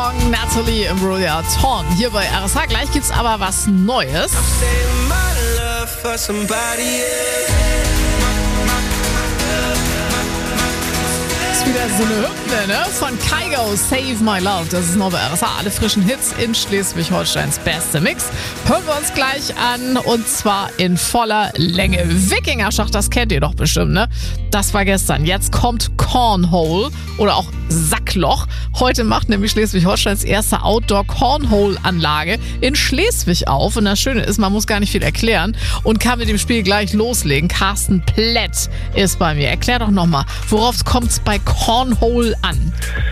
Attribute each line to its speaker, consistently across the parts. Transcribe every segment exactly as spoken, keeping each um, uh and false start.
Speaker 1: Morgen, Natalie Imbruglia Torn hier bei R S H. Gleich gibt's aber was Neues. Ist wieder so eine Hymne, ne? Von Kygo, Save My Love. Das ist noch bei R S H. Alle frischen Hits in Schleswig-Holsteins beste Mix. Hören wir uns gleich an und zwar in voller Länge. Wikingerschach, das kennt ihr doch bestimmt, ne? Das war gestern. Jetzt kommt Cornhole oder auch Sackloch. Heute macht nämlich Schleswig-Holsteins erste Outdoor-Cornhole-Anlage in Schleswig auf. Und das Schöne ist, man muss gar nicht viel erklären und kann mit dem Spiel gleich loslegen. Carsten Plätt ist bei mir. Erklär doch nochmal, worauf kommt es bei Cornhole an?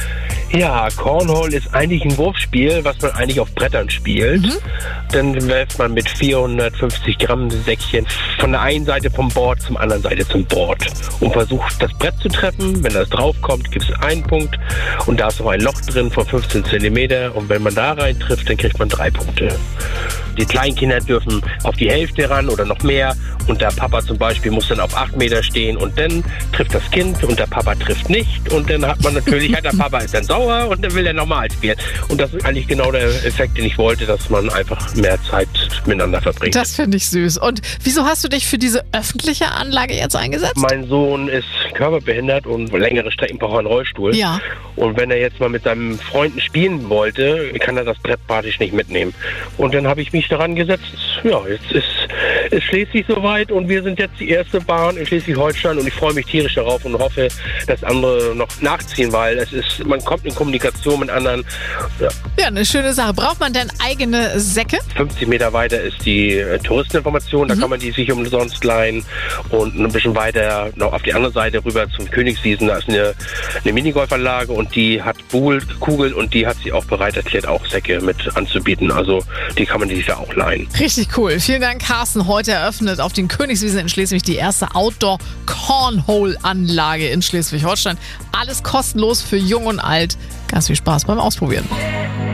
Speaker 2: Ja, Cornhole ist eigentlich ein Wurfspiel, was man eigentlich auf Brettern spielt. Mhm. Dann werft man mit vierhundertfünfzig Gramm Säckchen von der einen Seite vom Board zum anderen Seite zum Board und versucht das Brett zu treffen. Wenn das draufkommt, gibt es einen Punkt und da ist noch ein Loch drin von fünfzehn Zentimeter und wenn man da rein trifft, dann kriegt man drei Punkte. Die Kleinkinder dürfen auf die Hälfte ran oder noch mehr und der Papa zum Beispiel muss dann auf acht Meter stehen und dann trifft das Kind und der Papa trifft nicht und dann hat man natürlich, der Papa ist dann sauer und dann will er nochmal spielen. Und das ist eigentlich genau der Effekt, den ich wollte, dass man einfach mehr Zeit miteinander verbringt.
Speaker 1: Das finde ich süß. Und wieso hast du dich für diese öffentliche Anlage jetzt eingesetzt?
Speaker 2: Mein Sohn ist körperbehindert und längere Strecken braucht er einen Rollstuhl.
Speaker 1: Ja.
Speaker 2: Und wenn er jetzt mal mit seinen Freunden spielen wollte, kann er das Brett praktisch nicht mitnehmen. Und dann habe ich mich daran gesetzt, ja, jetzt ist, ist Schleswig soweit und wir sind jetzt die erste Bahn in Schleswig-Holstein und ich freue mich tierisch darauf und hoffe, dass andere noch nachziehen, weil es ist, man kommt in Kommunikation mit anderen. Ja,
Speaker 1: ja, eine schöne Sache. Braucht man denn eigene Säcke?
Speaker 2: fünfzig Meter weiter ist die äh, Touristeninformation, da mhm. kann man die sich umsonst leihen und ein bisschen weiter noch auf die andere Seite rüber zum Königswiesen, da ist eine, eine Minigolfanlage und die hat Kugel und die hat sie auch bereit erklärt, auch Säcke mit anzubieten, also die kann man sich da auch leihen.
Speaker 1: Richtig cool. Vielen Dank, Carsten. Heute eröffnet auf den Königswiesen in Schleswig die erste Outdoor-Cornhole-Anlage in Schleswig-Holstein. Alles kostenlos für Jung und Alt. Ganz viel Spaß beim Ausprobieren.